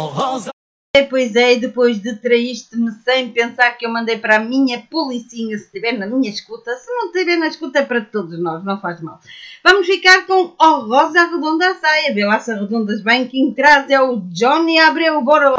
Pois é, depois de traíste-me sem pensar que eu mandei para a minha policinha, se estiver na minha escuta, se não estiver na escuta é para todos nós, não faz mal. Vamos ficar com Rosa Arredonda a Saia, vê lá se arredondas bem, quem traz é o Johnny Abreu, bora lá.